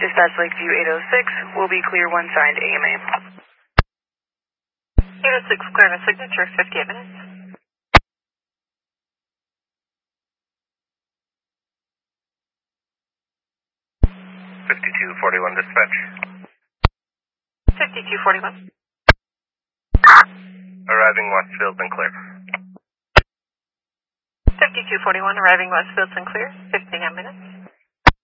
Dispatch Lakeview 806 will be clear when signed AMA. 806 clear and signature, 58 minutes. (5241) dispatch. 5241. Arriving Westfields and clear. 5241, arriving Westfields and clear, 59 minutes.